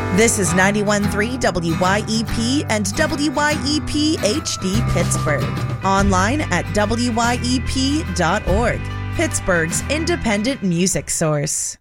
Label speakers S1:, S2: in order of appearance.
S1: This is 91.3 WYEP and WYEP HD Pittsburgh. Online at WYEP.org. Pittsburgh's independent music source.